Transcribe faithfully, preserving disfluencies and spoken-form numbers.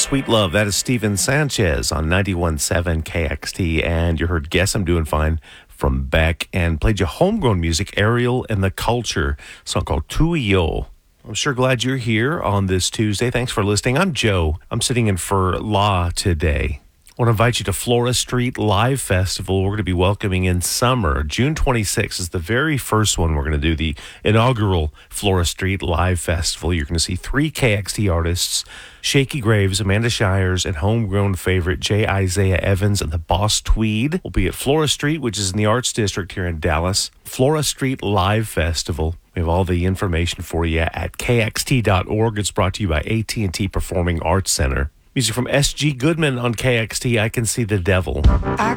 Sweet Love, that is Steven Sanchez on ninety-one point seven K X T. And you heard Guess I'm Doing Fine from Beck, and played you homegrown music, Ariel and the Culture, a song called Tuyo. I'm sure glad you're here on this Tuesday. Thanks for listening. I'm Joe. I'm sitting in for La today. I want to invite you to Flora Street Live Festival. We're going to be welcoming in summer. June twenty-sixth is the very first one. We're going to do the inaugural Flora Street Live Festival. You're going to see three K X T artists, Shaky Graves, Amanda Shires, and homegrown favorite J. Isaiah Evans and the Boss Tweed. We'll be at Flora Street, which is in the Arts District here in Dallas. Flora Street Live Festival. We have all the information for you at K X T dot org. It's brought to you by A T and T Performing Arts Center. Music from S G Goodman on K X T, I Can See the Devil.